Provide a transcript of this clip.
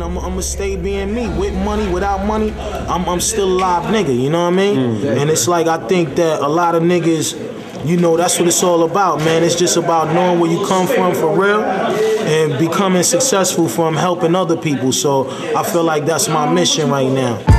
I'ma stay being me. With money, without money, I'm still a live nigga, you know what I mean? And it's like, I think that a lot of niggas, you know, that's what it's all about, man. It's just about knowing where you come from for real and becoming successful from helping other people. So I feel like that's my mission right now.